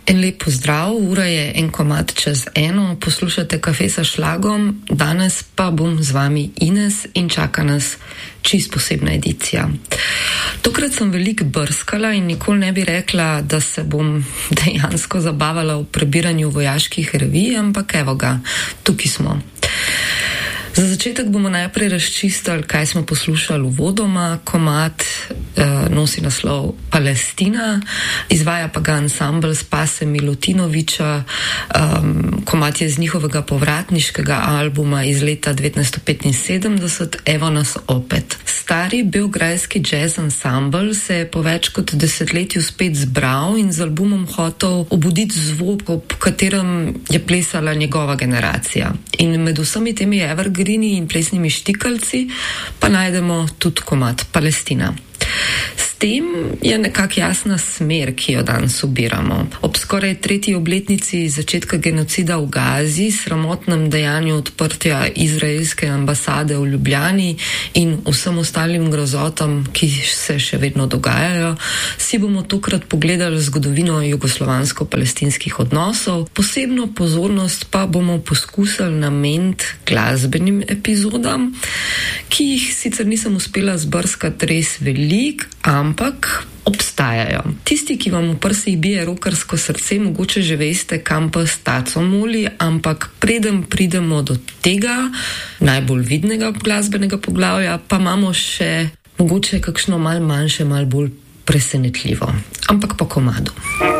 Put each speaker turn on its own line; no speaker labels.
En lep pozdrav, ura je 1:01, poslušate Kafe sa šlagom, danes pa bom z vami Ines in čaka nas čist posebna edicija. Tokrat sem veliko brskala in nikoli ne bi rekla, da se bom dejansko zabavala v prebiranju vojaških revij, ampak evo ga, tukaj smo. Za začetek bomo najprej razčistili, kaj smo poslušali uvodoma. Komad nosi naslov Palestina, izvaja pa ga ansambl Spase Milutinovića. Komad je z njihovega povratniškega albuma iz leta 1975, Evo nas opet. Stari beograjski jazz ansambl se je po več kot desetletju spet zbral in z albumom hotel obuditi zvok, ob katerem je plesala njegova generacija. In med vsemi temi evergreeni in plesnimi štikalci pa najdemo tudi komad Palestina. S tem je nekako jasna smer, ki jo danes ubiramo. Ob skoraj 3. obletnici začetka genocida v Gazi, sramotnem dejanju odprtja izraelske ambasade v Ljubljani in vsem ostalim grozotam, ki se še vedno dogajajo, si bomo tokrat pogledali zgodovino jugoslovansko-palestinskih odnosov. Posebno pozornost pa bomo poskusili nameniti glasbenim epizodam, ki jih sicer nisem uspela zbrskati res veliko, ampak obstajajo. Tisti, ki vam v prsih bije rokersko srce, mogoče že veste, kam pa s taco moli, ampak preden pridemo do tega najbolj vidnega glasbenega poglavja, pa imamo še mogoče kakšno malo manjše, malo bolj presenetljivo. Ampak po komadu.